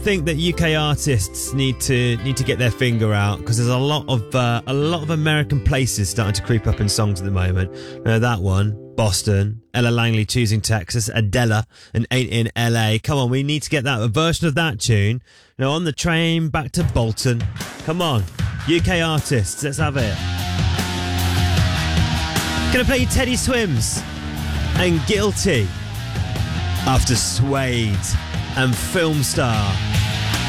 think that UK artists need to get their finger out, because there's a lot of American places starting to creep up in songs at the moment. That one, Boston, Ella Langley choosing Texas, Adela and Ain't in LA. Come on, we need to get that a version of that tune. On the train back to Bolton. Come on, UK artists, let's have it. Gonna play you Teddy Swims and Guilty after Suede and Film Star.